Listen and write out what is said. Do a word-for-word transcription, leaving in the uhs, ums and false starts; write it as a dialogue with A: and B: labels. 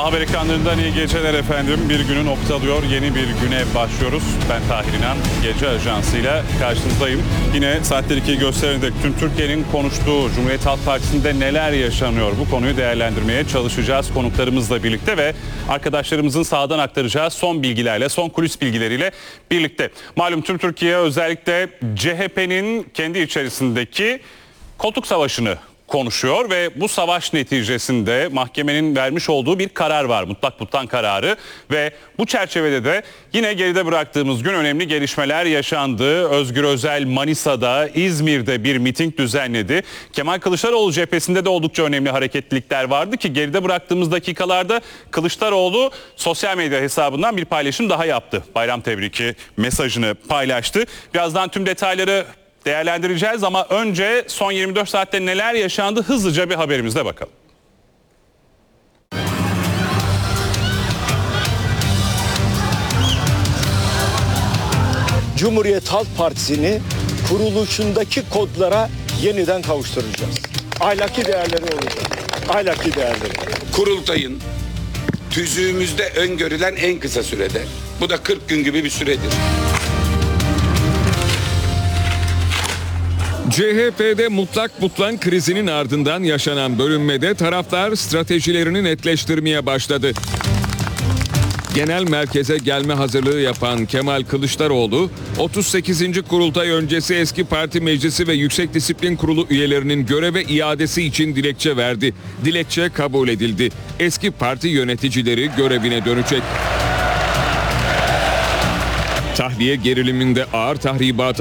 A: Haber ekranlarından iyi geceler efendim. Bir günü noktalıyor, yeni bir güne başlıyoruz. Ben Tahir İnan, Gece Ajansı'yla karşınızdayım. Yine saatler ikiyi göstererek tüm Türkiye'nin konuştuğu Cumhuriyet Halk Partisi'nde neler yaşanıyor? Bu konuyu değerlendirmeye çalışacağız konuklarımızla birlikte ve arkadaşlarımızın sahadan aktaracağı son bilgilerle, son kulis bilgileriyle birlikte. Malum tüm Türkiye özellikle C H P'nin kendi içerisindeki koltuk savaşını konuşuyor ve bu savaş neticesinde mahkemenin vermiş olduğu bir karar var. Mutlak butlan kararı ve bu çerçevede de yine geride bıraktığımız gün önemli gelişmeler yaşandı. Özgür Özel Manisa'da, İzmir'de bir miting düzenledi. Kemal Kılıçdaroğlu cephesinde de oldukça önemli hareketlilikler vardı ki geride bıraktığımız dakikalarda Kılıçdaroğlu sosyal medya hesabından bir paylaşım daha yaptı. Bayram tebriki mesajını paylaştı. Birazdan tüm detayları değerlendireceğiz ama önce son yirmi dört saatte neler yaşandı hızlıca bir haberimizde bakalım.
B: Cumhuriyet Halk Partisi'ni kuruluşundaki kodlara yeniden kavuşturacağız. Ahlaki değerleri olacak. Ahlaki değerleri.
C: Kurultayın tüzüğümüzde öngörülen en kısa sürede. Bu da kırk gün gibi bir süredir.
D: C H P'de mutlak butlan krizinin ardından yaşanan bölünmede taraftar stratejilerini netleştirmeye başladı. Genel merkeze gelme hazırlığı yapan Kemal Kılıçdaroğlu, otuz sekizinci kurultay öncesi eski parti meclisi ve Yüksek Disiplin Kurulu üyelerinin göreve iadesi için dilekçe verdi. Dilekçe kabul edildi. Eski parti yöneticileri görevine dönecek. Tahliye geriliminde ağır tahribat